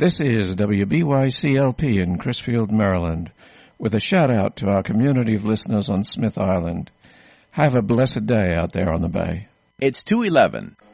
This is WBYCLP in Crisfield, Maryland, with a shout-out to our community of listeners on Smith Island. Have a blessed day out there on the bay. It's 2:11.